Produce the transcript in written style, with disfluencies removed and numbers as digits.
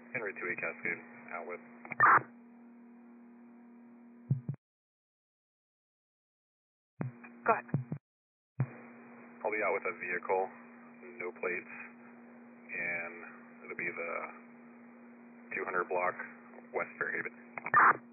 Henry 28 Cascade, out with. Go ahead. I'll be out with a vehicle, no plates, and it'll be the 200 block West Fairhaven.